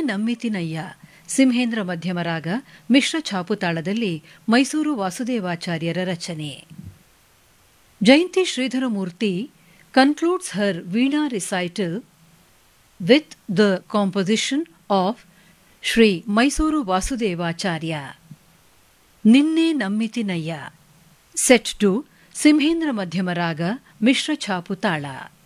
ನಮ್ಮಿತಿನಯ್ಯ ಸಿಂಹೇಂದ್ರ ಮಧ್ಯಮರಾಗ ಮಿಶ್ರ ಛಾಪುತಾಳದಲ್ಲಿ ಮೈಸೂರು ವಾಸುದೇವಾಚಾರ್ಯರ ರಚನೆ. ಜಯಂತಿ Sridharamurthy concludes her Veena recital with the composition of Shri Mysuru Vasudevacharya. Ninne Nammitinayya, set to Simhendra Madhyamaraga Mishra Chaputala.